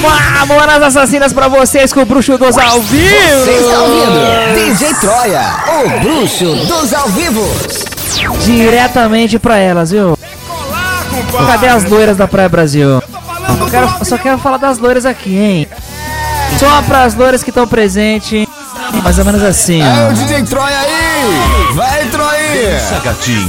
Mamonas Assassinas pra vocês com o Bruxo dos Ao Vivo. Você está ouvindo DJ Troia, o Bruxo dos Ao Vivos. Diretamente pra elas, viu? Cadê as loiras da Praia Brasil? Só quero falar das loiras aqui, hein? Só pras loiras que estão presentes. Mais ou menos assim, ó. É o DJ Troia aí! Vai, Troia! Gatinho.